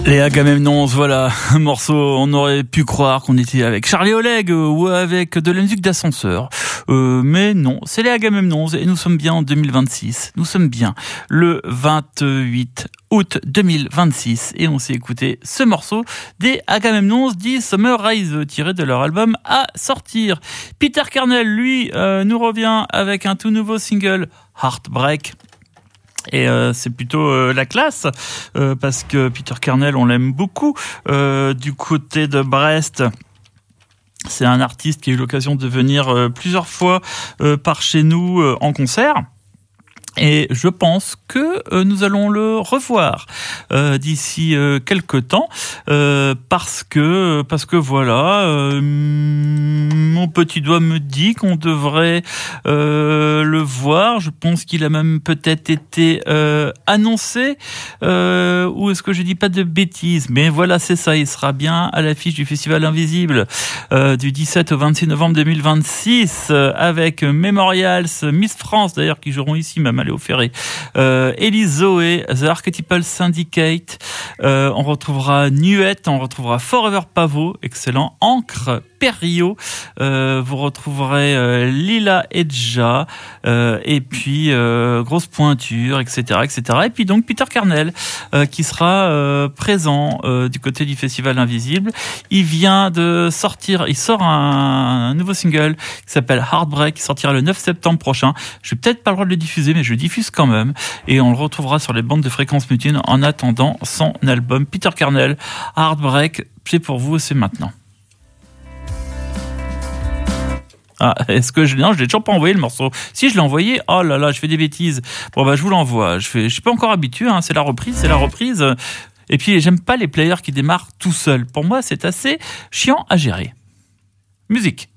Les Agamemnons, voilà, un morceau, on aurait pu croire qu'on était avec Charlie Oleg ou avec de la musique d'ascenseur. Mais non, c'est les Agamemnons et nous sommes bien en 2026. Nous sommes bien le 28 août 2026 et on s'est écouté ce morceau des Agamemnons dit Summer Rise tiré de leur album à sortir. Peter Kernel, lui, nous revient avec un tout nouveau single, Heartbreak. Et c'est plutôt la classe parce que Peter Kernel, on l'aime beaucoup du côté de Brest. C'est un artiste qui a eu l'occasion de venir plusieurs fois par chez nous en concert. Et je pense que nous allons le revoir d'ici quelques temps parce que voilà, mon petit doigt me dit qu'on devrait le voir. Je pense qu'il a même peut-être été annoncé ou est-ce que je dis pas de bêtises, mais voilà, c'est ça, il sera bien à l'affiche du Festival Invisible du 17 au 26 novembre 2026 avec Memorials, Miss France d'ailleurs qui joueront ici même à Léo Ferré, Elise Zoé, The Archetypal Syndicate, on retrouvera Nuette, on retrouvera Forever Pavot, excellent, Ancre, Perio, vous retrouverez Lila Edja, et puis Grosse Pointure, etc., etc. Et puis donc Peter Kernel qui sera présent du côté du Festival Invisible. Il vient de sortir, il sort un nouveau single qui s'appelle Heartbreak, qui sortira le 9 septembre prochain. Je n'ai peut-être pas le droit de le diffuser, mais je le diffuse quand même. Et on le retrouvera sur les bandes de Fréquence Mutine en attendant son album. Peter Kernel, Heartbreak, c'est pour vous, c'est maintenant. Ah, est-ce que je l'ai toujours pas envoyé le morceau? Si je l'ai envoyé, oh là là, je fais des bêtises. Bon bah je vous l'envoie. Je suis pas encore habitué, hein, c'est la reprise. Et puis j'aime pas les players qui démarrent tout seuls. Pour moi, c'est assez chiant à gérer. Musique.